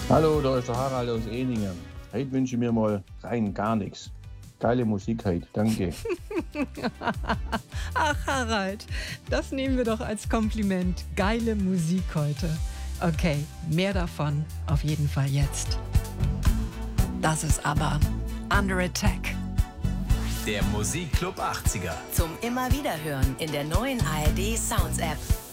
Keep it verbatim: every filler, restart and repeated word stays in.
Hallo, da ist der Harald aus Ehningen. Heute wünsche ich mir mal rein gar nichts. Geile Musik heute, danke. Ach Harald, das nehmen wir doch als Kompliment. Geile Musik heute. Okay, mehr davon auf jeden Fall jetzt. Das ist aber Under Attack. Der Musikclub achtziger. Zum immer wieder hören in der neuen A R D Sounds App.